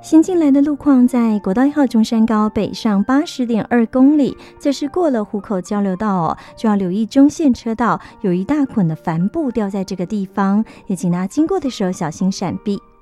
新进来的路况在国道1号中山高北上80.2公里，这是过了湖口交流道哦，就要留意中线车道有一大捆的帆布掉在这个地方，也请大家经过的时候小心闪避。